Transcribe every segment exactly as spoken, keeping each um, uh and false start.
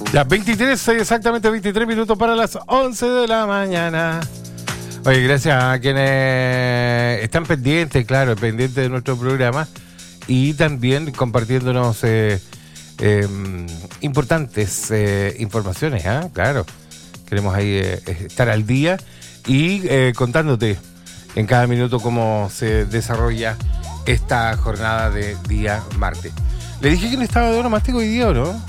Ya, veintitrés, exactamente veintitrés minutos para las once de la mañana. Oye, gracias a quienes están pendientes, claro, pendientes de nuestro programa y también compartiéndonos eh, eh, importantes eh, informaciones, ¿eh? Claro. Queremos ahí eh, estar al día y eh, contándote en cada minuto cómo se desarrolla esta jornada de día martes. Le dije que no estaba de onomástico hoy día, ¿o no?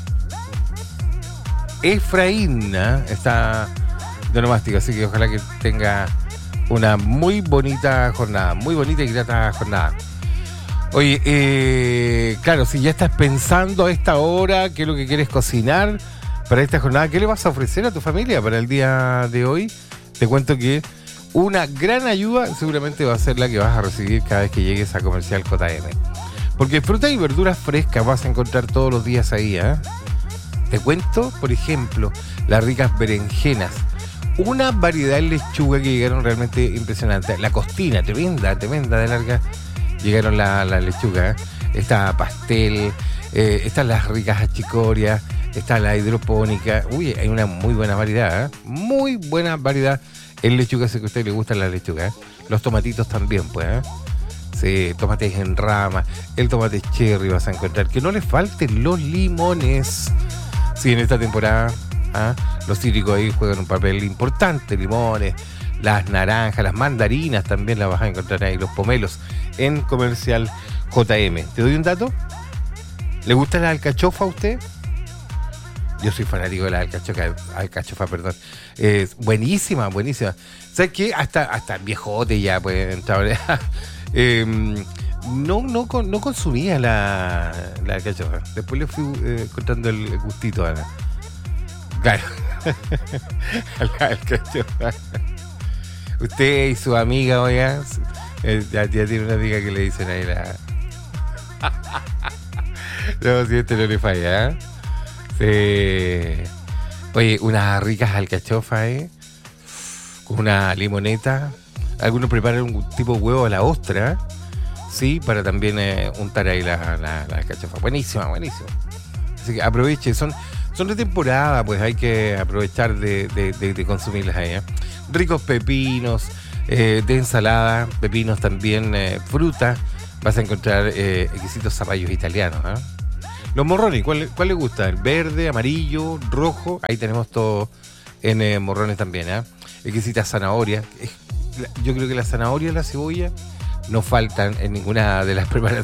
Efraín ¿eh? Está de onomástico, así que ojalá que tenga una muy bonita jornada, muy bonita y grata jornada. Oye, eh, claro, si ya estás pensando a esta hora qué es lo que quieres cocinar para esta jornada, ¿qué le vas a ofrecer a tu familia para el día de hoy? Te cuento que una gran ayuda seguramente va a ser la que vas a recibir cada vez que llegues a Comercial J M. Porque frutas y verduras frescas vas a encontrar todos los días ahí, ¿eh? Te cuento, por ejemplo, las ricas berenjenas. Una variedad de lechuga que llegaron realmente impresionante. La costina, tremenda, tremenda de larga. Llegaron la, la lechuga, ¿eh? Está pastel, eh, están las ricas achicorias, está la hidropónica. Uy, hay una muy buena variedad, ¿eh? Muy buena variedad en lechuga, sé que a usted le gusta la lechuga, ¿eh? Los tomatitos también, pues, ¿eh? Sí, tomates en rama, el tomate cherry vas a encontrar. Que no le falten los limones. Sí, en esta temporada, ¿ah? Los cítricos ahí juegan un papel importante, limones, las naranjas, las mandarinas también las vas a encontrar ahí, los pomelos en Comercial J M. ¿Te doy un dato? ¿Le gusta la alcachofa a usted? Yo soy fanático de la alcachofa, alcachofa, perdón. Eh, buenísima, buenísima. ¿Sabes qué? Hasta, hasta viejote ya, pues, entrar. eh, no, no, no consumía la, la alcachofa. Después le fui eh, contando el gustito a la. Claro. A la alcachofa. Usted y su amiga, oiga, eh, ya, ya tiene una amiga que le dicen ahí la. No, si este no le falla, ¿eh? Sí. Oye, unas ricas alcachofas, ¿eh? Con una limoneta. Algunos preparan un tipo de huevo a la ostra, sí, para también eh, untar ahí la, la, la alcachofa. Buenísima, buenísima. Así que aproveche, son, son de temporada, pues hay que aprovechar de, de, de, de consumirlas ahí, ¿eh? Ricos pepinos, eh, de ensalada, pepinos también, eh, fruta. Vas a encontrar eh, exquisitos zapallos italianos, ¿eh? Los morrones, ¿cuál, ¿cuál le gusta? ¿El verde, amarillo, rojo? Ahí tenemos todo en eh, morrones también, ¿eh? Exquisitas zanahorias. Yo creo que la zanahoria y la cebolla no faltan en ninguna de las preparaciones.